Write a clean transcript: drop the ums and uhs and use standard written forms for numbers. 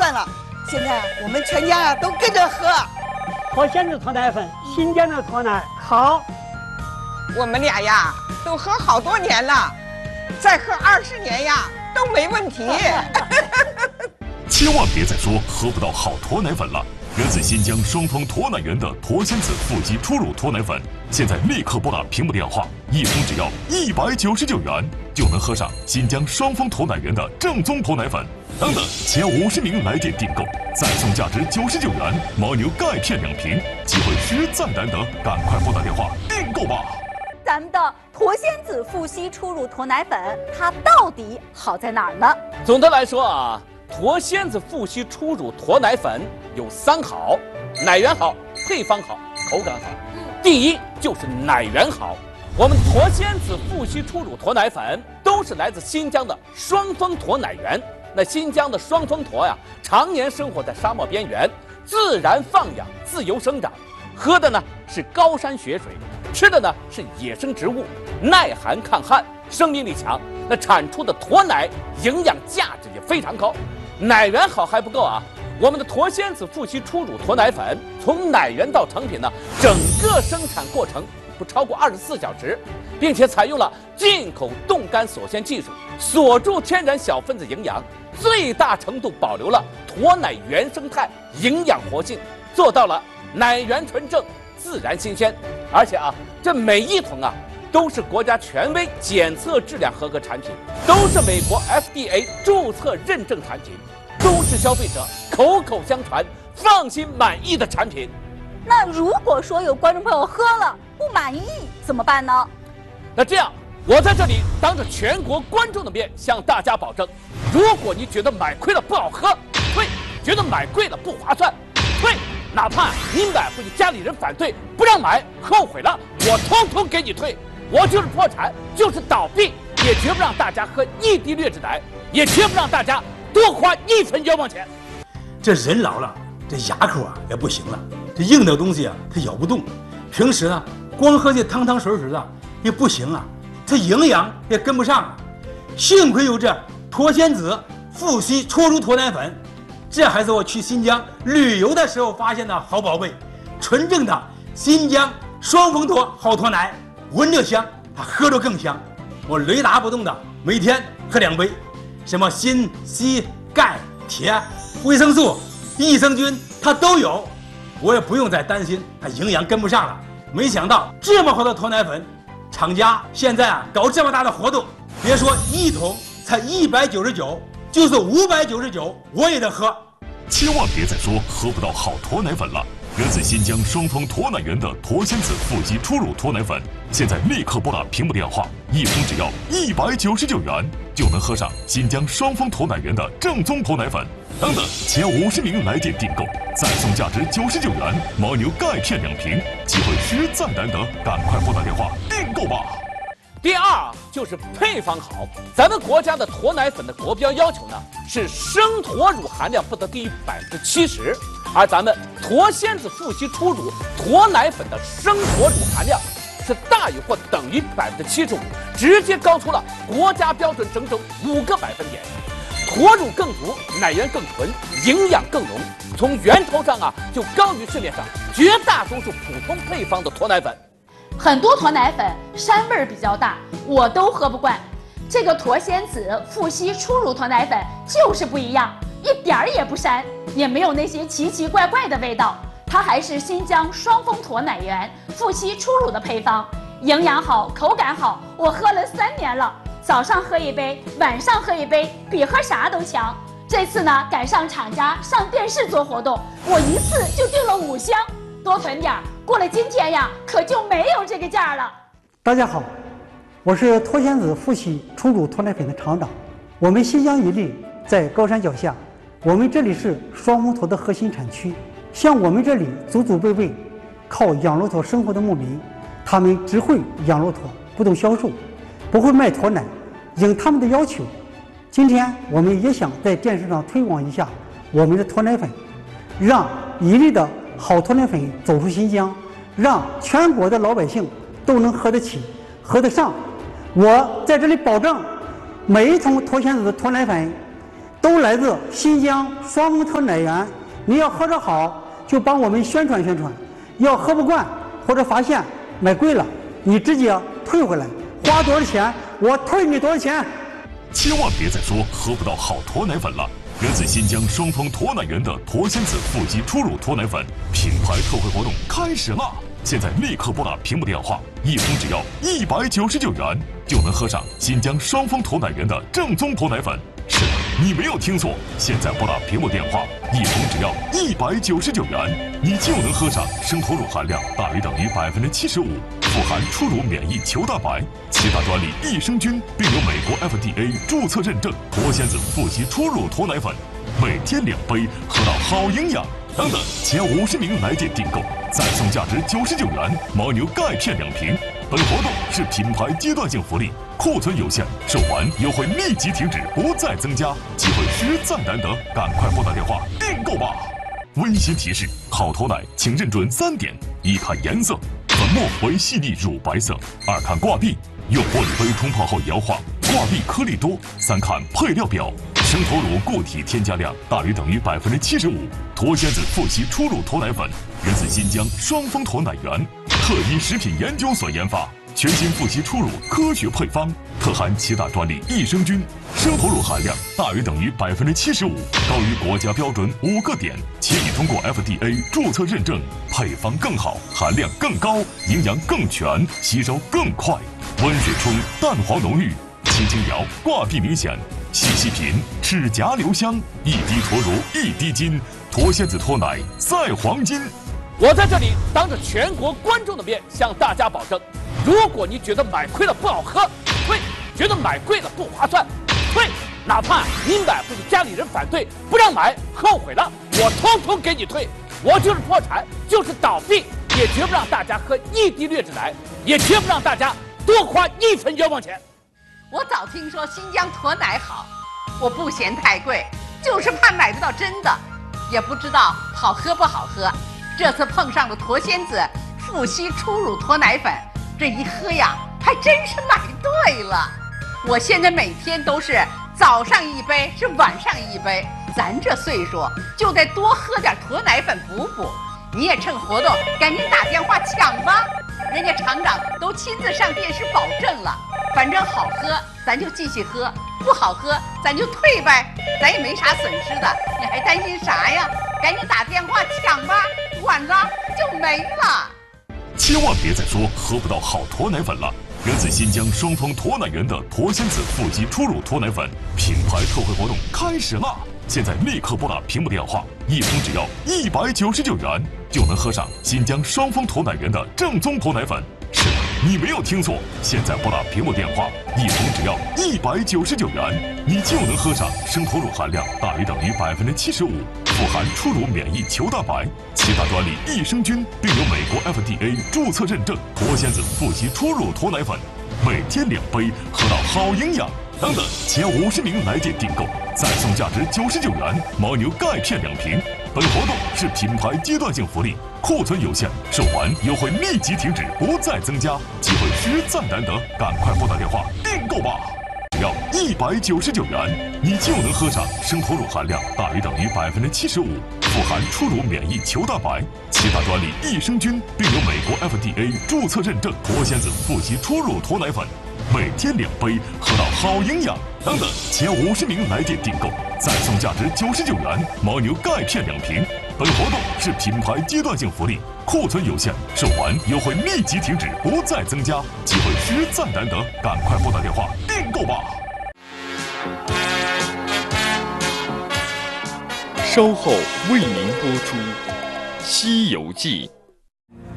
饭了。现在我们全家都跟着喝。 脱鲜子脱奶粉，新疆的脱奶好。 我们俩呀都喝好多年了，再喝20年呀都没问题。 千万别再说喝不到好脱奶粉了。源自新疆双峰脱奶源的脱鲜子富硒初乳脱奶粉，现在立刻拨打屏幕电话，一封只要199元，就能喝上新疆双峰脱奶源的正宗脱奶粉。等等，前50名来电订购，再送价值99元牦牛钙片2瓶，机会实在难得，赶快拨打电话订购吧。 咱们的脱鲜子富硒初乳脱奶粉，它到底好在哪儿呢？ 总的来说啊，脱鲜子富硒初乳脱奶粉有3好：奶源好，配方好，口感好。第一就是奶源好，我们脱鲜子富硒初乳脱奶粉都是来自新疆的双峰驼奶源。那新疆的双峰驼呀，常年生活在沙漠边缘，自然放养，自由生长，喝的呢是高山雪水，吃的呢是野生植物，耐寒抗旱，生命力强。那产出的驼奶营养价值也非常高。奶源好还不够啊，我们的脱鲜子富硒初乳脱奶粉从奶源到成品呢，整个生产过程不超过24小时，并且采用了进口冻干锁鲜技术，锁住天然小分子营养，最大程度保留了驼奶原生态营养活性，做到了奶源纯正、自然新鲜。而且啊，这每一桶啊都是国家权威检测质量合格产品，都是美国 FDA 注册认证产品，都是消费者口口相传、放心满意的产品。 那如果说有观众朋友喝了不满意怎么办呢？ 那这样，我在这里当着全国观众的面向大家保证，如果你觉得买亏了不好喝，退；觉得买贵了不划算，退。哪怕你买回去家里人反对不让买，后悔了，我通通给你退。我就是破产，就是倒闭，也绝不让大家喝1滴劣质奶，也绝不让大家多花1分冤枉钱。 这人老了，这牙口啊也不行了，这硬的东西啊它咬不动，平时呢光喝这汤汤水水的也不行啊，它营养也跟不上啊。幸亏有这脱鲜子富硒初乳脱奶粉，这还是我去新疆旅游的时候发现的好宝贝，纯正的新疆双峰驼好脱奶，闻着香，它喝着更香。我雷打不动的每天喝2杯，什么锌、硒、钙、铁、维生素、益生菌它都有，我也不用再担心它营养跟不上了。没想到这么好的脱奶粉，厂家现在啊搞这么大的活动，别说1桶才199，就是599我也得喝。 千万别再说喝不到好脱奶粉了。源自新疆双峰驼奶源的脱鲜子富硒初乳脱奶粉，现在立刻拨打屏幕电话，一封只要199元，就能喝上新疆双峰驼奶源的正宗脱奶粉。等等，前50名来电订购，再送价值99元牦牛钙片2瓶，机会实在难得，赶快拨打电话订购吧。 第二就是配方好，咱们国家的驼奶粉的国标要求呢是生驼乳含量不得低于70%，而咱们脱鲜子富硒初乳驼奶粉的生驼乳含量是大于或等于75%，直接高出了国家标准整整5个百分点。驼乳更足，奶源更纯，营养更浓，从源头上啊就高于市面上绝大多数普通配方的驼奶粉。 很多驼奶粉膻味儿比较大，我都喝不惯。这个脱鲜子富硒初乳脱奶粉就是不一样，一点儿也不膻，也没有那些奇奇怪怪的味道。它还是新疆双峰驼奶源富硒初乳的配方，营养好，口感好，我喝了3年了，早上喝1杯，晚上喝1杯，比喝啥都强。这次呢，赶上厂家上电视做活动，我一次就订了5箱，多囤点儿。过了今天呀，可就没有这个价了。 大家好，我是脱鲜子富硒初乳脱奶粉的厂长。我们新疆伊犁在高山脚下，我们这里是双峰驼的核心产区。像我们这里祖祖辈辈靠养骆驼生活的牧民，他们只会养骆驼，不懂销售，不会卖驼奶。应他们的要求，今天我们也想在电视上推广一下我们的驼奶粉，让伊犁的好脱奶粉走出新疆，让全国的老百姓都能喝得起、喝得上。我在这里保证，每一桶脱鲜子的脱奶粉都都来自新疆双峰特奶源。你要喝着好，就帮我们宣传宣传；要喝不惯或者发现买贵了，你直接退回来，花多少钱我退你多少钱。 千万别再说喝不到好驼奶粉了。源自新疆双峰驼奶源的驼仙子腹肌初乳驼奶粉品牌特惠活动开始啦！现在立刻拨打屏幕电话，一封只要199元，就能喝上新疆双峰驼奶源的正宗驼奶粉。是的，你没有听错，现在拨打屏幕电话，一封只要199元，你就能喝上生驼乳含量大于等于75%，富含初乳免疫球蛋白、7大专利益生菌，并有美国 FDA 注册认证驼仙子腹肌初乳驼奶粉，每天2杯，喝到好营养。等等，前50名来电订购，再送价值99元牦牛钙片2瓶。本活动是品牌阶段性福利，库存有限，售完优惠立即停止，不再增加，机会实在难得，赶快拨打电话订购吧！温馨提示：好驼奶请认准3点：一看颜色，粉末为细腻乳白色；二看挂壁，用玻璃杯冲泡后摇晃，挂壁颗粒多；三看配料表。生驼乳固体添加量大于等于75%，驼仙子腹肌初乳驼奶粉源自新疆双峰驼奶源，特依食品研究所研发，全新腹肌初乳科学配方，特含7大专利益生菌，生驼乳含量大于等于75%，高于国家标准5个点，且已通过 FDA 注册认证，配方更好，含量更高，营养更全，吸收更快，温水冲，蛋黄浓郁，轻轻摇，挂壁明显。细细品，齿颊留香，一滴驼乳一滴金，驼仙子驼奶赛黄金。 我在这里当着全国观众的面向大家保证，如果你觉得买亏了不好喝，退；觉得买贵了不划算，退。哪怕你买回去家里人反对不让买，后悔了，我统统给你退。我就是破产，就是倒闭，也绝不让大家喝1滴劣质奶，也绝不让大家多花1分冤枉钱。 我早听说新疆驼奶好，我不嫌太贵，就是怕买不到真的，也不知道好喝不好喝。这次碰上了驼仙子富硒初乳驼奶粉，这一喝呀，还真是买对了。我现在每天都是早上1杯，是晚上1杯。咱这岁数就得多喝点驼奶粉补补。你也趁活动赶紧打电话抢吧，人家厂长都亲自上电视保证了。反正好喝，咱就继续喝；不好喝，咱就退呗，咱也没啥损失的，你还担心啥呀？赶紧打电话抢吧，晚了就没了。 千万别再说喝不到好驼奶粉了。源自新疆双峰驼奶源的驼仙子腹肌初乳驼奶粉品牌特惠活动开始啦！现在立刻拨打屏幕电话，一封只要199元，就能喝上新疆双峰驼奶源的正宗驼奶粉。是的，你没有听错，现在拨打屏幕电话，一封只要199元，你就能喝上生驼乳含量大于等于75%，富含初乳免疫球蛋白、7大专利益生菌，并有美国 FDA 注册认证驼仙子腹肌初乳驼奶粉，每天2杯，喝到好营养。等等，前50名来电订购，再送价值99元牦牛钙片2瓶。本活动是品牌阶段性福利，库存有限，售完优惠立即停止，不再增加，机会实在难得，赶快拨打电话订购吧！只要199元，你就能喝上生驼乳含量大于等于75%，富含初乳免疫球蛋白、7大专利益生菌，并有美国 FDA 注册认证驼仙子腹肌初乳驼奶粉，每天2杯，喝到好营养。等等，前50名来电订购，再送价值99元牦牛钙片2瓶。本活动是品牌阶段性福利，库存有限，售完优惠立即停止，不再增加，机会实在难得，赶快拨打电话订购吧！ 稍后为您播出《西游记》。